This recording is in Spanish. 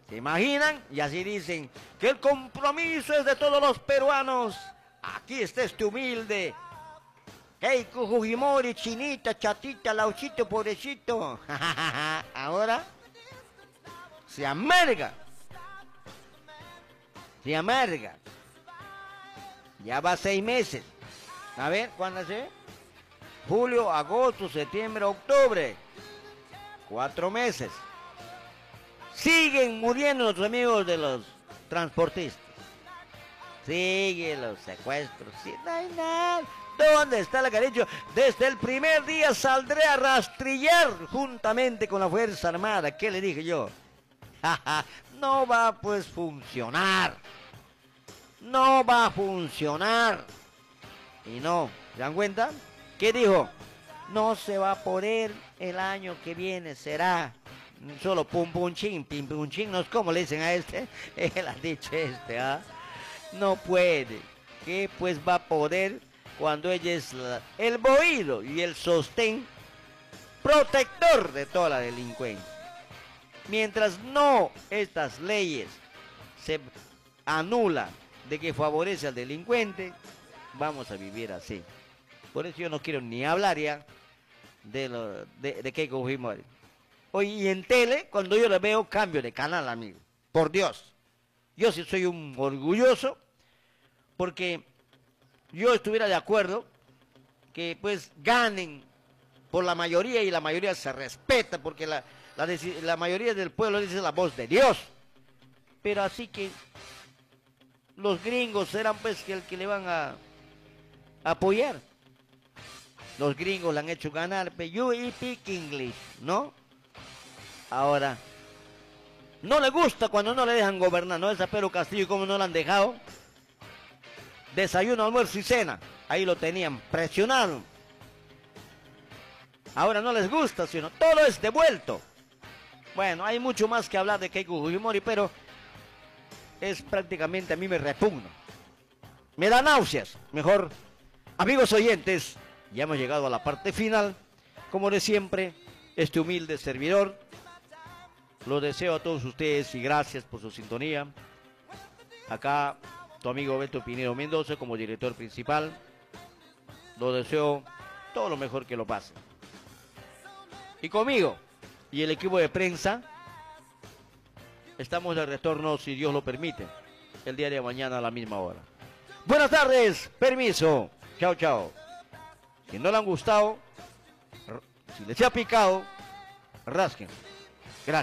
¿Se imaginan? Y así dicen que el compromiso es de todos los peruanos. Aquí está este humilde Keiko Fujimori, Chinita, Chatita, Lauchito, pobrecito. Ahora se amarga. Se amarga. Ya va 6 meses. A ver, ¿cuándo se? Julio, agosto, septiembre, octubre. 4 meses. Siguen muriendo los amigos de los transportistas. Siguen los secuestros. Sí, no hay nada. ¿Dónde está la que ha dicho? Desde el primer día saldré a rastrillar juntamente con la Fuerza Armada. ¿Qué le dije yo? No va pues funcionar. No va a funcionar. Y no, ¿se dan cuenta? ¿Qué dijo? No se va a poder el año que viene, será solo pum pum chin, pim pum chin, no es como le dicen a este. Él ha dicho ¿ah? No puede. ¿Qué pues va a poder cuando ella es el bohído y el sostén protector de toda la delincuencia? Mientras no estas leyes se anulan de que favorece al delincuente, vamos a vivir así. Por eso yo no quiero ni hablar ya de Keiko Fujimori. Hoy y en tele, cuando yo le veo, cambio de canal, amigo. Por Dios. Yo sí soy un orgulloso, porque yo estuviera de acuerdo que pues ganen por la mayoría, y la mayoría se respeta, porque la mayoría del pueblo dice la voz de Dios. Pero así que los gringos serán pues el que le van a apoyar. Los gringos le han hecho ganar, pero you speak English, ¿no? Ahora, no le gusta cuando no le dejan gobernar, ¿no? Es a Pedro Castillo, como no le han dejado. Desayuno, almuerzo y cena. Ahí lo tenían, presionaron. Ahora no les gusta, sino todo es devuelto. Bueno, hay mucho más que hablar de Keiko Fujimori, pero es prácticamente, a mí me repugna. Me da náuseas. Mejor, amigos oyentes, ya hemos llegado a la parte final. Como de siempre, este humilde servidor, lo deseo a todos ustedes y gracias por su sintonía. Acá, tu amigo Beto Pinero Mendoza como director principal. Lo deseo todo lo mejor que lo pase. Y conmigo y el equipo de prensa estamos de retorno, si Dios lo permite, el día de mañana a la misma hora. Buenas tardes, permiso, chao, chao. Si no le han gustado, si les ha picado, rasquen.